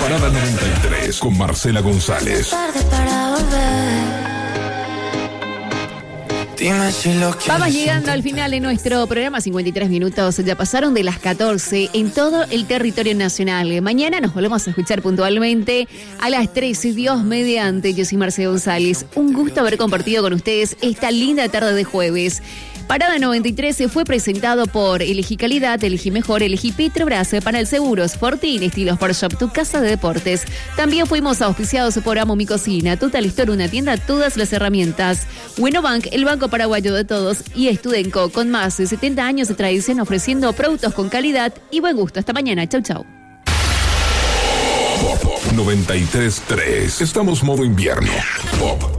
Parada 93 con Marcela González. Tarde para volver. Vamos llegando al final de nuestro programa, 53 minutos, ya pasaron de las 14 en todo el territorio nacional. Mañana nos volvemos a escuchar puntualmente a las 13, Dios mediante. Yo soy Marcela González, un gusto haber compartido con ustedes esta linda tarde de jueves. Parada 93 fue presentado por Elegí Calidad, Elegí Mejor, Elegí Petrobras, Panel Seguros, Fortín, Estilo Sport Shop, tu casa de deportes. También fuimos auspiciados por Amo Mi Cocina, Total Store, una tienda, todas las herramientas. Wenobank, el banco paraguayo de todos, y Estudenco, con más de 70 años de tradición ofreciendo productos con calidad y buen gusto. Hasta mañana, chau chau. Pop 93.3. Estamos modo invierno. Pop